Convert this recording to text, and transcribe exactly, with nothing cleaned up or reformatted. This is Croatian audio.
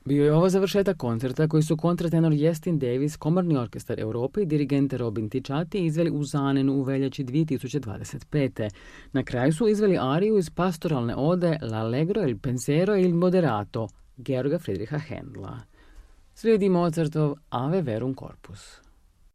Bio je ovo završetak koncerta koji su kontratenor Justin Davis, komorni orkestar Europe i dirigente Robin Ticciati izveli u Zanenu u veljači dvije tisuće dvadeset pete. Na kraju su izveli ariju iz pastoralne ode L'Allegro il pensiero il moderato Georga Friedricha Händla. Slijedi Mozartov Ave Verum Corpus.